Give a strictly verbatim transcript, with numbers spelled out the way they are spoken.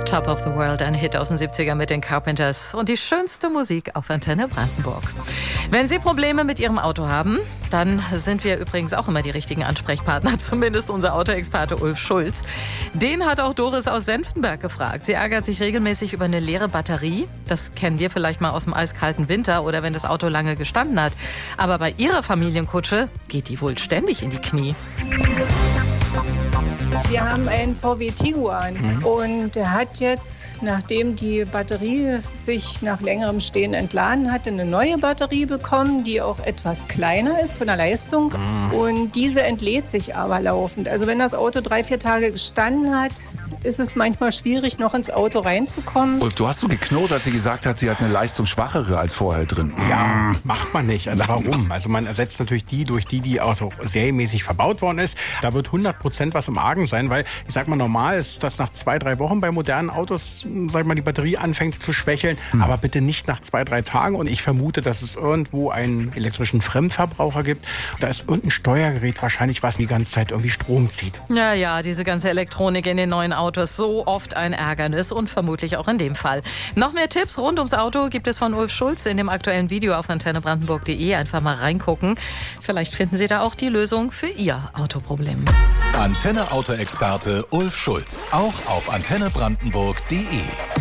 Top of the World, ein Hit aus den siebziger mit den Carpenters und die schönste Musik auf Antenne Brandenburg. Wenn Sie Probleme mit Ihrem Auto haben, dann sind wir übrigens auch immer die richtigen Ansprechpartner, zumindest unser Autoexperte Ulf Schulz. Den hat auch Doris aus Senftenberg gefragt. Sie ärgert sich regelmäßig über eine leere Batterie. Das kennen wir vielleicht mal aus dem eiskalten Winter oder wenn das Auto lange gestanden hat. Aber bei ihrer Familienkutsche geht die wohl ständig in die Knie. Wir haben einen V W Tiguan mhm. und der hat jetzt, nachdem die Batterie sich nach längerem Stehen entladen hatte, eine neue Batterie bekommen, die auch etwas kleiner ist von der Leistung mhm. und diese entlädt sich aber laufend. Also wenn das Auto drei, vier Tage gestanden hat, ist es manchmal schwierig, noch ins Auto reinzukommen. Ulf, du hast so geknurrt, als sie gesagt hat, sie hat eine Leistung schwachere als vorher drin. Ja, macht man nicht. Also warum? Also man ersetzt natürlich die durch die, die Auto serienmäßig verbaut worden ist. Da wird hundert Prozent was im Argen sein, weil ich sag mal, normal ist, dass nach zwei, drei Wochen bei modernen Autos, sag ich mal, die Batterie anfängt zu schwächeln, hm. aber bitte nicht nach zwei, drei Tagen. Und ich vermute, dass es irgendwo einen elektrischen Fremdverbraucher gibt. Da ist irgendein Steuergerät wahrscheinlich, was die ganze Zeit irgendwie Strom zieht. Ja, ja, diese ganze Elektronik in den neuen Autos, so oft ein Ärgernis und vermutlich auch in dem Fall. Noch mehr Tipps rund ums Auto gibt es von Ulf Schulz in dem aktuellen Video auf antenne brandenburg punkt de. Einfach mal reingucken. Vielleicht finden Sie da auch die Lösung für Ihr Autoproblem. Antenne Autoexperte Ulf Schulz, auch auf antenne brandenburg punkt de.